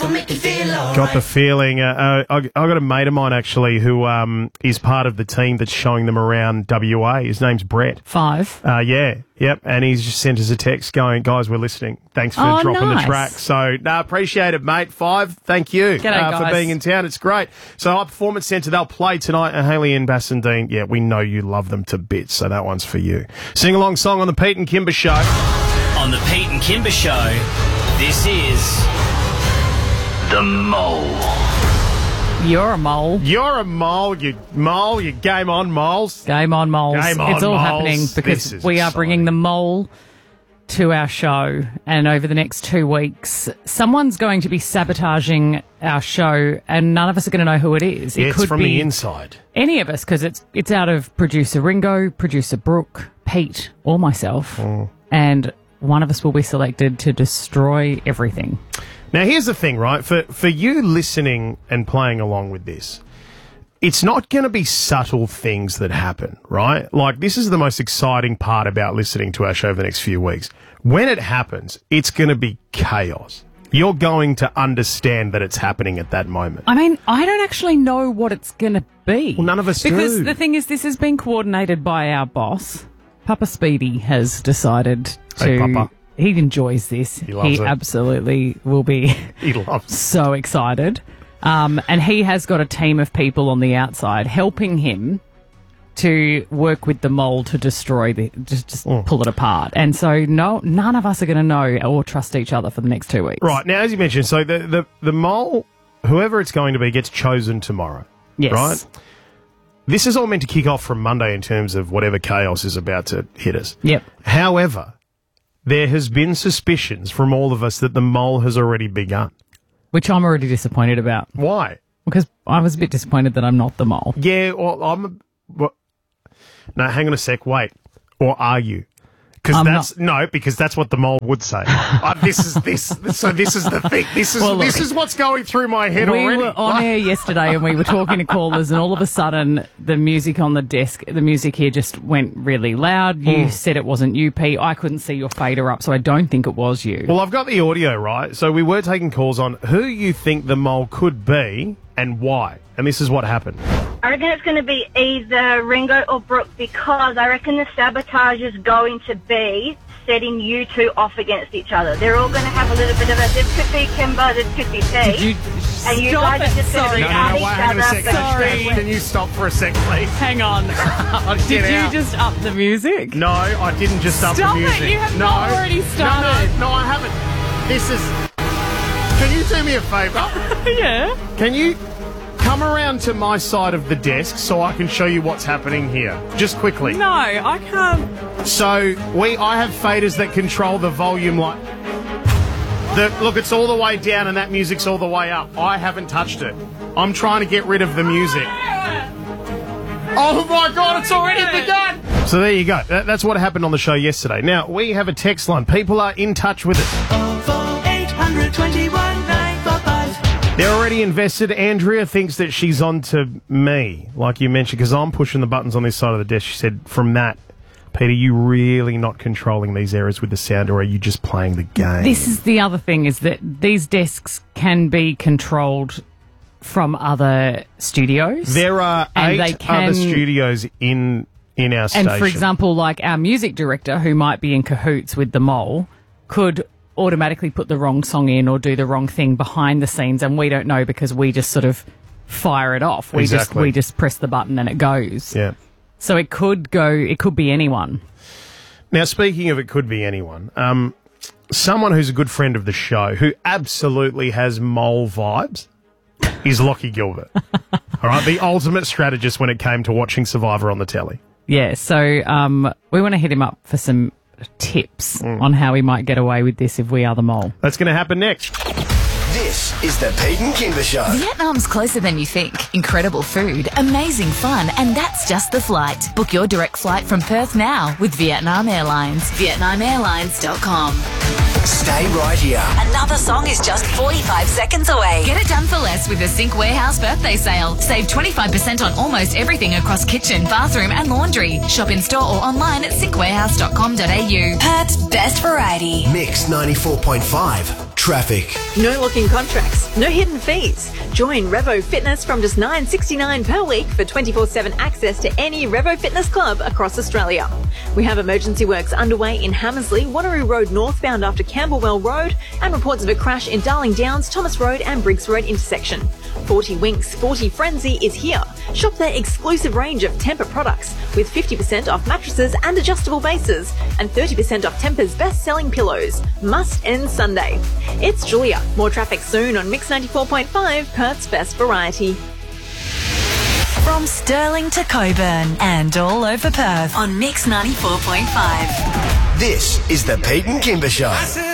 will make you feel alright. Got the feeling. I got a mate of mine actually who is part of the team that's showing them around WA. His name's Brett. 5. Yep. And he's just sent us a text going, guys, we're listening. Thanks for dropping the track. So, appreciate it, mate. 5, thank you for being in town. It's great. So, High Performance Centre, they'll play tonight. And Hayley and Bassendean, yeah, we know you love them to bits, so that one's for you. Sing-along song on the Pete and Kimber Show. On the Pete and Kimber Show, this is The Mole. You're a mole. You're a mole. You game on, moles. Game on, moles. Game on, it's all moles. happening because we are bringing the mole to our show. And over the next 2 weeks, someone's going to be sabotaging our show and none of us are going to know who it is. Yeah, it could it's from be the inside. Any of us because it's out of producer Ringo, producer Brooke, Pete or myself. And one of us will be selected to destroy everything. Now, here's the thing, right? For you listening and playing along with this, it's not going to be subtle things that happen, right? Like, this is the most exciting part about listening to our show for the next few weeks. When it happens, it's going to be chaos. You're going to understand that it's happening at that moment. I mean, I don't actually know what it's going to be. Well, none of us do. Because the thing is, this has been coordinated by our boss. Papa Speedy has decided to... Hey, Papa. He enjoys this. He loves it. He absolutely will be He loves so excited. And he has got a team of people on the outside helping him to work with the mole to destroy just pull it apart. And so none of us are going to know or trust each other for the next 2 weeks. Right. Now, as you mentioned, so the mole, whoever it's going to be, gets chosen tomorrow. Yes. Right? This is all meant to kick off from Monday in terms of whatever chaos is about to hit us. Yep. However, there has been suspicions from all of us that the mole has already begun. Which I'm already disappointed about. Why? Because I was a bit disappointed that I'm not the mole. Yeah, well, no, hang on a sec, wait. Or are you? Because that's what the mole would say. This is the thing. This is what's going through my head already. We were on air yesterday and we were talking to callers and all of a sudden the music on the desk, the music here just went really loud. You said it wasn't you, Pete. I couldn't see your fader up, so I don't think it was you. Well, I've got the audio, right? So we were taking calls on who you think the mole could be and why. And this is what happened. I reckon it's going to be either Ringo or Brooke because I reckon the sabotage is going to be setting you two off against each other. They're all going to have a little bit of a, this could be Kimber, this could be Pete. And you guys are just going to be at each other. Sorry. Can you stop for a sec, please? Hang on. Did you just up the music? No, I didn't just up the music. Stop it, you have not already started. No, I haven't. This is... Can you do me a favour? Yeah. Can you come around to my side of the desk so I can show you what's happening here? Just quickly. No, I can't. So, I have faders that control the volume like... Look, it's all the way down and that music's all the way up. I haven't touched it. I'm trying to get rid of the music. Oh my God, it's already begun! So there you go. That's what happened on the show yesterday. Now, we have a text line. People are in touch with us. 821 955. They're already invested. Andrea thinks that she's on to me, like you mentioned, because I'm pushing the buttons on this side of the desk. She said, from that, Peter, you really not controlling these areas with the sound, or are you just playing the game? This is the other thing, is that these desks can be controlled from other studios. There are and 8 other studios in our station. And for example, like our music director, who might be in cahoots with the mole, could automatically put the wrong song in or do the wrong thing behind the scenes, and we don't know because we just sort of fire it off. We just press the button and it goes. Yeah. So it could be anyone. Now, speaking of it could be anyone, someone who's a good friend of the show who absolutely has mole vibes is Lockie Gilbert. All right, the ultimate strategist when it came to watching Survivor on the telly. Yeah, so we want to hit him up for some tips on how we might get away with this if we are the mole. That's going to happen next. This is the Pete and Kimber Show. Vietnam's closer than you think. Incredible food, amazing fun, and that's just the flight. Book your direct flight from Perth now with Vietnam Airlines. VietnamAirlines.com. Stay right here. Another song is just 45 seconds away. Get it done for less with the Sync Warehouse birthday sale. Save 25% on almost everything across kitchen, bathroom and laundry. Shop in store or online at syncwarehouse.com.au. Perth's best variety. Mix 94.5. traffic. No lock-in contracts, no hidden fees. Join Revo Fitness from just $9.69 per week for 24/7 access to any Revo Fitness club across Australia. We have emergency works underway in Hammersley, Wanneroo Road northbound after Campbellwell Road, and reports of a crash in Darling Downs, Thomas Road and Briggs Road intersection. 40 Winks 40 Frenzy is here. Shop their exclusive range of Tempur products with 50% off mattresses and adjustable bases and 30% off Tempur's best-selling pillows. Must end Sunday. It's Julia. More traffic soon on Mix 94.5, Perth's best variety. From Stirling to Coburn and all over Perth on Mix 94.5. This is the Pete and Kimber Show. I said